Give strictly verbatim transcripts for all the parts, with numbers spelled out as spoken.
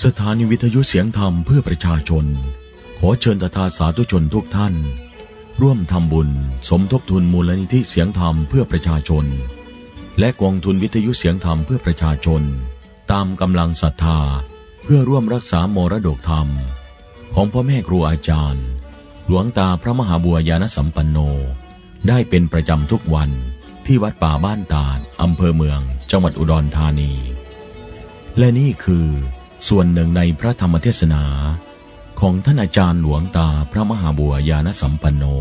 สถานีวิทยุเสียงธรรมเพื่อประชาชนขอเชิญทาสาธุชนทุกท่านร่วมทำบุญสมทบทุนมูลนิธิเสียงธรรมเพื่อประชาชนและกองทุนวิทยุเสียงธรรมเพื่อประชาชนตามกำลังศรัทธาเพื่อร่วมรักษามรดกธรรมของพ่อแม่ครูอาจารย์หลวงตาพระมหาบัวยานสัมปันโนได้เป็นประจำทุกวันที่วัดป่าบ้านตาดอำเภอเมืองจังหวัดอุดรธานีและนี่คือส่วนหนึ่งในพระธรรมเทศนาของท่านอาจารย์หลวงตาพระมหาบัวยานสัมปันโน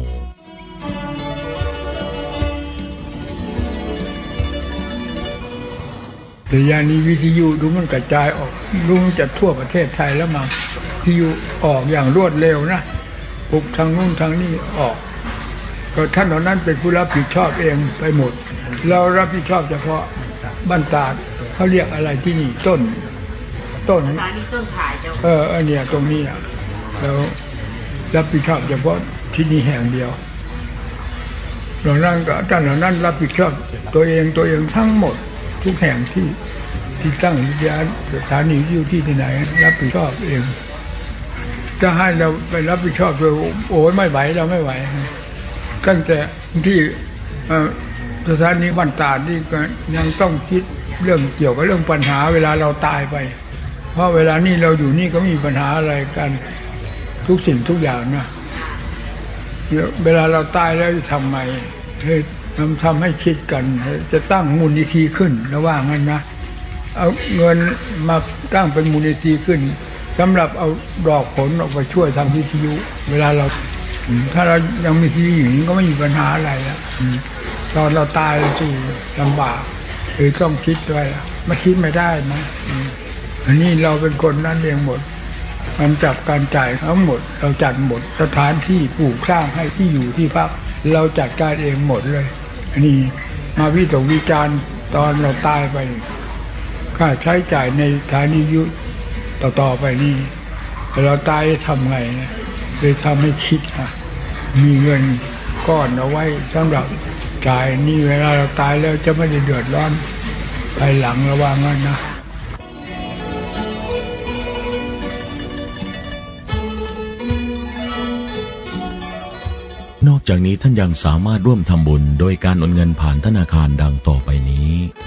แต่ยานี้วิทยุดูมันกระจายออกรู้จะทั่วประเทศไทยแล้วมาวิทยุออกอย่างรวดเร็วนะปุ๊บทางนู้นทางนี้ออกก็ท่านเหล่านั้นเป็นผู้รับผิดชอบเองไปหมดเรารับผิดชอบเฉพาะบ้านตาดเขาเรียกอะไรที่นี่ต้นต้นสถานีต้นขายเจ้าเอออันเนี้ยตรงนี้นะแล้วรับผิดชอบเฉพาะที่นี่แห่งเดียวเหล่านั้นก็ท่านเหล่านั้นรับผิดชอบตัวเองตัวเองทั้งหมดทุกแห่งที่ที่ตั้งวิทยาสถานีอยู่ที่ไหนรับผิดชอบเองจะให้เราไปรับผิดชอบโดยโอ้ยไม่ไหวเราไม่ไหวตั้งแต่ที่สถานีบ้านตาดนี่ก็ยังต้องคิดเรื่องเกี่ยวกับเรื่องปัญหาเวลาเราตายไปเพราะเวลานี้เราอยู่นี่ก็มีปัญหาอะไรกันทุกสิ่งทุกอย่างนะเวลาเราตายแล้วจะทำไงให้ทำทำให้คิดกันจะตั้งมูลนิธิขึ้นระหว่างนั้นนะเอาเงินมาตั้งเป็นมูลนิธิขึ้นสำหรับเอาดอกผลออกไปช่วยทางวิทยุเวลาเราถ้าเรายังมีที่อยู่นี้ก็ไม่มีปัญหาอะไรแล้วตอนเราตายเราจะลำบากหรือต้องคิดด้วยไม่คิดไม่ได้นะอันนี้เราเป็นคนนั่นเองหมดมันจับการจ่ายทั้งหมดเราจัดหมดสถานที่ปลูกสร้างให้ที่อยู่ที่พักเราจัดการเองหมดเลยอันนี้มาวิตกวิจารณ์ตอนเราตายไปค่าใช้จ่ายในสถานียุต่อๆไปนี่เราตายทำไงนะเลยทำให้คิดอ่ะมีเงินก้อนเอาไว้สำหรับจ่ายนี่เวลาเราตายแล้วจะไม่ได้เดือดร้อนภายหลังระวังงั้นนะนอกจากนี้ท่านยังสามารถร่วมทำบุญโดยการโอนเงินผ่านธนาคารดังต่อไปนี้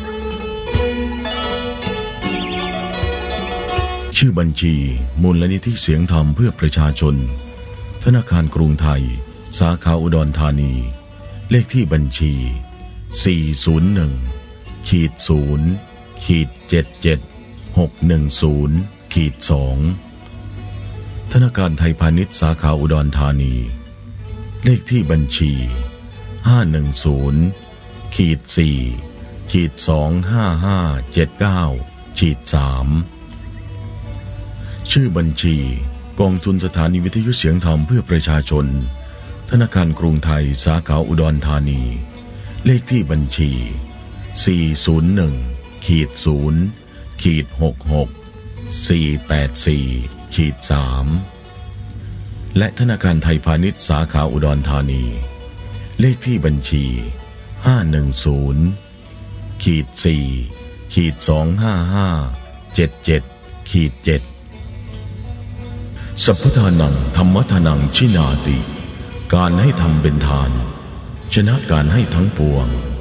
ชื่อบัญชีมูลนิธิเสียงธรรมเพื่อประชาชนธนาคารกรุงไทยสาขาอุดรธานีเลขที่บัญชี สี่ ศูนย์ หนึ่ง ศูนย์ เจ็ด เจ็ด หก หนึ่ง ศูนย์ สอง ธนาคารไทยพาณิชย์สาขาอุดรธานีเลขที่บัญชี ห้า หนึ่ง ศูนย์ สี่ สอง ห้า ห้า เจ็ด เก้า สาม ชื่อบัญชีกองทุนสถานีวิทยุเสียงธรรมเพื่อประชาชนธนาคารกรุงไทยสาขาอุดรธานีเลขที่บัญชี สี่ ศูนย์ หนึ่ง ศูนย์ หก หก สี่ แปด สี่ สาม และธนาคารไทยพาณิชย์สาขาอุดรธานีเลขที่บัญชี ห้า หนึ่ง ศูนย์ สี่ สอง ห้า ห้า เจ็ด เจ็ด เจ็ดสัพพทานังธรรมทานังชินาติการให้ทำเป็นทานชนะการให้ทั้งปวง